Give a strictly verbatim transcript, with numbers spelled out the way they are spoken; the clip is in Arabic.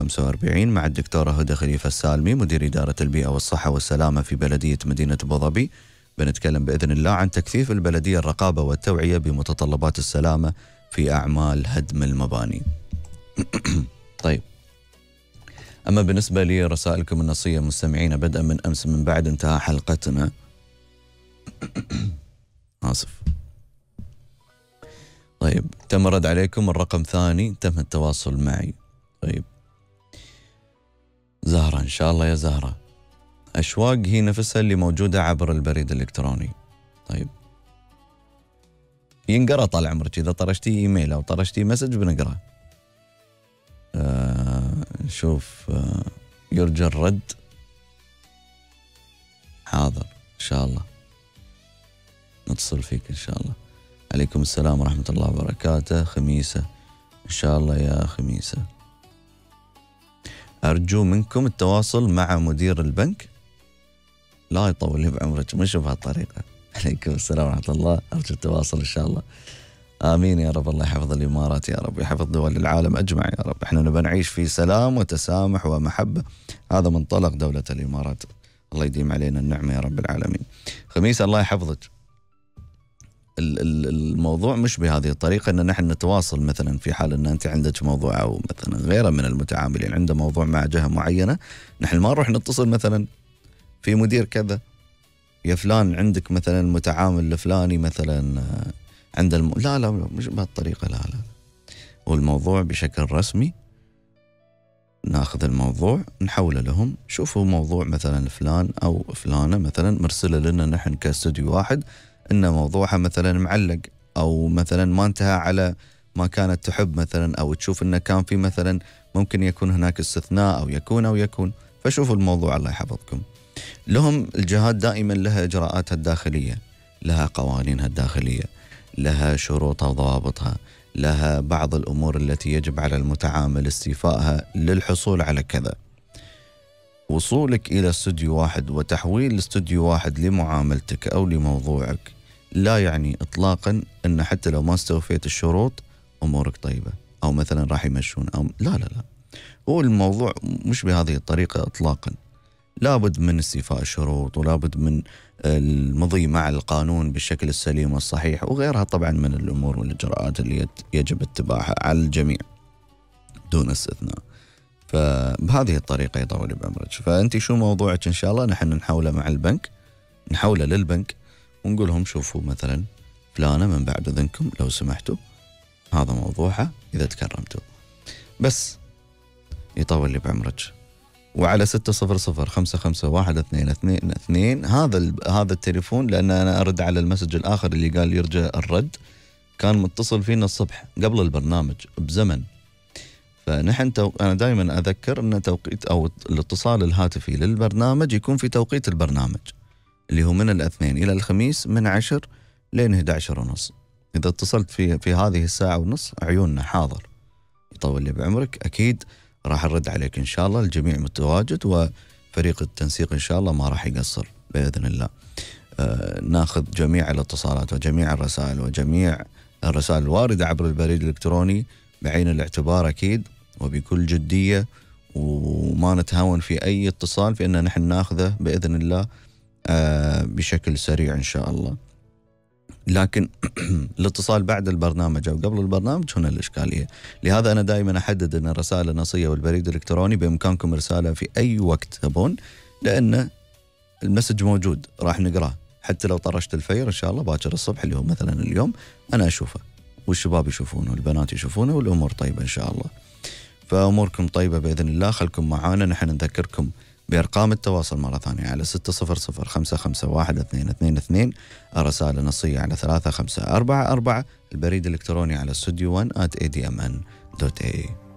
خمسة وأربعين مع الدكتورة هدى خليفة السالمي مدير إدارة البيئة والصحة والسلامة في بلدية مدينة أبو ظبي. بنتكلم بإذن الله عن تكثيف البلدية الرقابة والتوعية بمتطلبات السلامة في أعمال هدم المباني. طيب، أما بالنسبة لي رسائلكم النصية مستمعين بدءا من أمس من بعد انتهاء حلقتنا آسف. طيب، تم الرد عليكم، الرقم ثاني تم التواصل معي. طيب زهرة، إن شاء الله يا زهرة. أشواق هي نفسها اللي موجودة عبر البريد الإلكتروني. طيب ينقرأ طال عمرك، إذا طرشتي إيميل أو طرشتي مسج بنقرأ. آه شوف آه يرجى الرد. حاضر إن شاء الله نتصل فيك إن شاء الله. عليكم السلام ورحمة الله وبركاته. خميسة إن شاء الله يا خميسة. أرجو منكم التواصل مع مدير البنك، لا يطول لي بعمرك، مش بهالطريقة. عليكم السلام ورحمة الله، أرجو التواصل إن شاء الله. آمين يا رب. الله يحفظ الإمارات يا رب، يحفظ دول العالم أجمع يا رب. إحنا نبى نعيش في سلام وتسامح ومحبة، هذا منطلق دولة الإمارات. الله يديم علينا النعمة يا رب العالمين. خميسة الله يحفظك. الموضوع مش بهذه الطريقة أن نحن نتواصل مثلا في حال أن أنت عندك موضوع أو مثلا غيره من المتعاملين عنده موضوع مع جهة معينة، نحن ما نروح نتصل مثلا في مدير كذا يا فلان عندك مثلا المتعامل الفلاني مثلا عند الم... لا لا مش بهالطريقة، لا لا. والموضوع بشكل رسمي ناخذ الموضوع نحوله لهم. شوفوا موضوع مثلا فلان أو فلانة مثلا مرسلة لنا نحن كاستوديو واحد إن موضوعها مثلا معلق أو مثلا ما انتهى على ما كانت تحب مثلا، أو تشوف إنه كان في مثلا ممكن يكون هناك استثناء أو يكون أو يكون. فشوفوا الموضوع الله يحفظكم. لهم الجهات دائما لها إجراءاتها الداخلية، لها قوانينها الداخلية، لها شروطها وضوابطها، لها بعض الأمور التي يجب على المتعامل استيفائها للحصول على كذا. وصولك إلى استوديو واحد وتحويل استوديو واحد لمعاملتك أو لموضوعك لا يعني إطلاقا أن حتى لو ما استوفيت الشروط أمورك طيبة أو مثلا راح يمشون أو لا لا لا. هو الموضوع مش بهذه الطريقة إطلاقا. لابد من استيفاء الشروط، ولابد من المضي مع القانون بالشكل السليم والصحيح، وغيرها طبعا من الأمور والإجراءات اللي يجب اتباعها على الجميع دون استثناء. فبهذه الطريقة يطول بعمرك. فأنت شو موضوعك إن شاء الله نحن نحوله مع البنك، نحوله للبنك ونقول لهم شوفوا مثلا فلانة من بعد إذنكم لو سمحتوا هذا موضوعها إذا تكرمتوا، بس يطول لي بعمرك. وعلى ستة صفر صفر خمسة خمسة واحد اثنين اثنين اثنين هذا هذا التليفون، لأن أنا أرد على المسج الآخر اللي قال يرجى الرد، كان متصل فينا الصبح قبل البرنامج بزمن. فنحن تو... أنا دائما أذكر أن توقيت أو الاتصال الهاتفي للبرنامج يكون في توقيت البرنامج اللي هو من الاثنين إلى الخميس من عشر لين إحدى عشر ونص. إذا اتصلت في في هذه الساعة ونص عيوننا حاضر، يطول لي بعمرك، أكيد راح أرد عليك إن شاء الله. الجميع متواجد وفريق التنسيق إن شاء الله ما راح يقصر بإذن الله. آه ناخذ جميع الاتصالات وجميع الرسائل وجميع الرسائل الواردة عبر البريد الإلكتروني بعين الاعتبار أكيد وبكل جدية، وما نتهاون في أي اتصال في أن نحن ناخذه بإذن الله آه بشكل سريع إن شاء الله. لكن الاتصال بعد البرنامج أو قبل البرنامج هنا الإشكالية. لهذا أنا دائما أحدد أن الرسائل النصية والبريد الإلكتروني بإمكانكم إرسالها في أي وقت تبون، لأن المسج موجود راح نقراه حتى لو طرشت الفير إن شاء الله باكر الصبح اللي هو مثلا اليوم أنا أشوفه والشباب يشوفونه والبنات يشوفونه والأمور طيبة إن شاء الله. فأموركم طيبة بإذن الله. خلكم معانا. نحن نذكركم بأرقام التواصل مرة ثانية على ستة صفر صفر خمسة خمسة واحد اثنين اثنين اثنين، الرسالة النصية على ثلاثة خمسة أربعة أربعة، البريد الإلكتروني على studio one at a d m n dot a e.